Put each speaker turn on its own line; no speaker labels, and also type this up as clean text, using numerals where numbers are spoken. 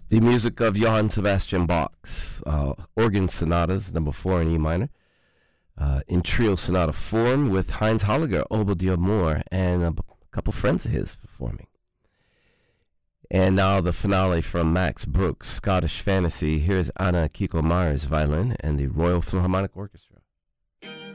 The music of Johann Sebastian Bach's organ sonatas, number 4 in E minor, in trio sonata form with Heinz Holliger, Oboe d'Amour, and a couple friends of his performing. And now the finale from Max Bruch's Scottish Fantasy. Here's Anna Kiko Meyer's violin and the Royal Philharmonic Orchestra.